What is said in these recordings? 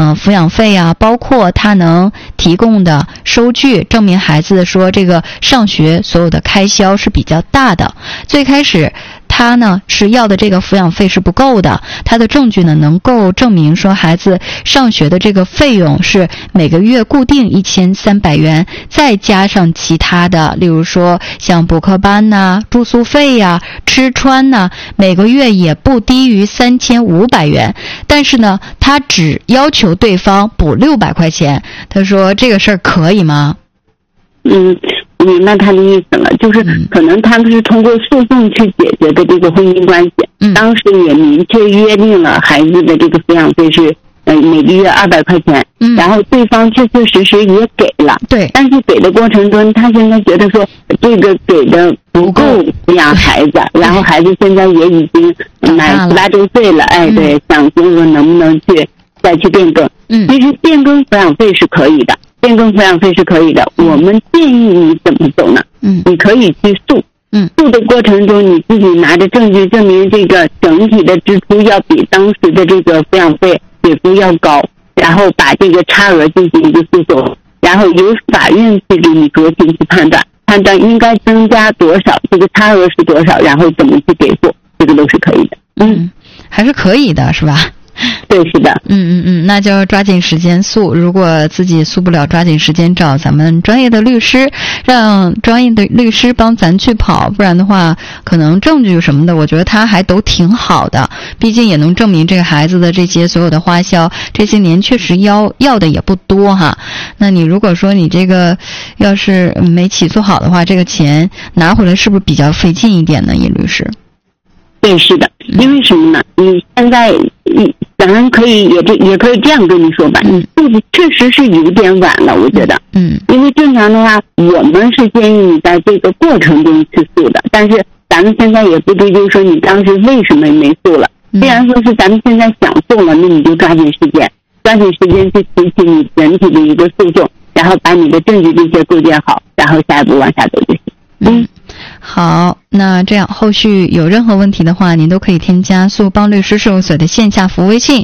抚养费啊，包括他能提供的收据，证明孩子说这个上学所有的开销是比较大的。最开始他呢是要的这个抚养费是不够的，他的证据呢能够证明说孩子上学的这个费用是每个月固定1300元，再加上其他的，例如说像补课班呐、住宿费呀、吃穿呐，每个月也不低于3500元。但是呢，他只要求对方补600块钱，他说这个事儿可以吗？ 明白他的意思了，就是可能他们是通过诉讼去解决的这个婚姻关系。当时也明确约定了孩子的这个抚养费是每个月200块钱。然后对方确确实实也给了。对。但是给的过程中，他现在觉得说这个给的不够抚养孩子，然后孩子现在也已经满18周岁了，对，想说能不能再去变更。其实变更抚养费是可以的。变更抚养费是可以的，我们建议你怎么走呢？你可以去诉，诉的过程中你自己拿着证据证明这个整体的支出要比当时的这个抚养费给付要高，然后把这个差额进行一个诉讼，然后由法院去给你酌情去判断应该增加多少，这个差额是多少，然后怎么去给付，这个都是可以的。 还是可以的，是吧？ 对，是的。 那就抓紧时间诉，如果自己诉不了，抓紧时间找咱们专业的律师，让专业的律师帮咱去跑，不然的话可能证据什么的我觉得他还都挺好的，毕竟也能证明这个孩子的这些所有的花销这些年确实要的也不多哈。那你如果说你这个要是没起诉好的话，这个钱拿回来是不是比较费劲一点呢？叶律师。 对，是的。因为什么呢？你现在咱们可以也可以这样跟你说吧，你确实是有点晚了，我觉得。因为正常的话，我们是建议你在这个过程中去诉的，但是咱们现在也不追究说你当时为什么没诉了。既然说是咱们现在想诉了，那你就抓紧时间去提起你整体的一个诉讼，然后把你的证据这些构建好，然后下一步往下走就行。 好，那这样后续有任何问题的话，您都可以添加速邦律师事务所的线下服务微信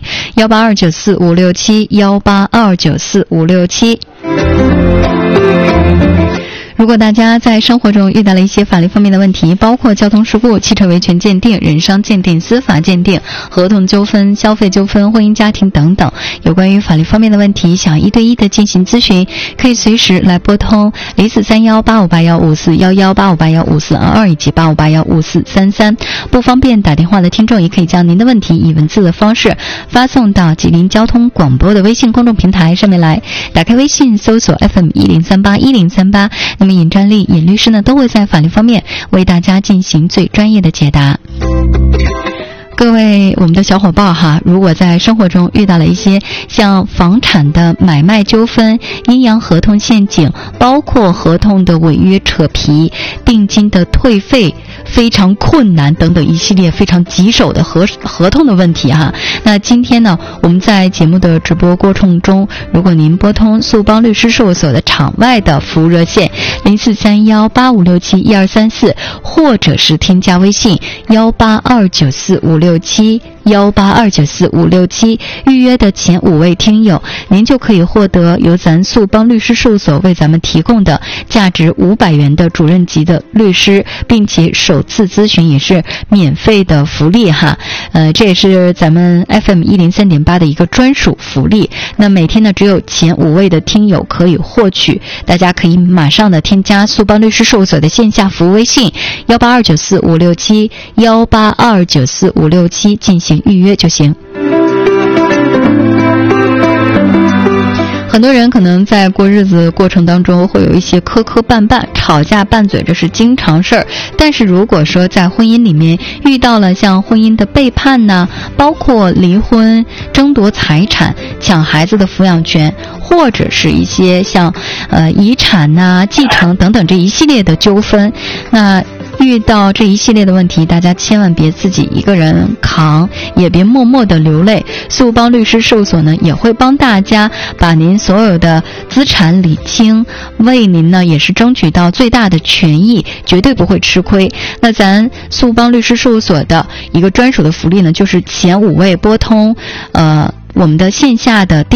182945567，182945567。如果大家在生活中遇到了一些法律方面的问题，包括交通事故、汽车维权鉴定、人伤鉴定、司法鉴定、合同纠纷、消费纠纷、婚姻家庭等等，有关于法律方面的问题，想1对1的进行咨询，可以随时来拨通04318581541185815422以及85815433。不方便打电话的听众，也可以将您的问题以文字的方式发送到吉林交通广播的微信公众平台上面来。打开微信搜索 FM10381038，那么尹占丽尹律师呢都会在法律方面为大家进行最专业的解答。各位我们的小伙伴哈，如果在生活中遇到了一些像房产的买卖纠纷、阴阳合同陷阱，包括合同的违约扯皮、定金的退费非常困难等等一系列非常棘手的合同的问题哈，那今天呢我们在节目的直播过程中，如果您拨通速邦律师事务所的场外的服务热线043185671234，或者是添加微信182945567，182945567，预约的前5位听友，您就可以获得由咱速邦律师事务所为咱们提供的价值500元的主任级的律师，并且首次咨询也是免费的福利哈。这也是咱们 FM103.8 的一个专属福利。那每天呢只有前5位的听友可以获取，大家可以马上的添加速邦律师事务所的线下服务微信182945567，182945567进行预约就行。很多人可能在过日子过程当中会有一些磕磕绊绊、吵架拌嘴，这是经常事儿。但是如果说在婚姻里面遇到了像婚姻的背叛呢，包括离婚、争夺财产、抢孩子的抚养权，或者是一些像遗产呐、继承等等这一系列的纠纷，那遇到这一系列的问题，大家千万别自己一个人扛，也别默默的流泪。速邦律师事务所呢也会帮大家把您所有的资产理清，为您呢也是争取到最大的权益，绝对不会吃亏。那咱速邦律师事务所的一个专属的福利呢，就是前5位拨通我们的线下的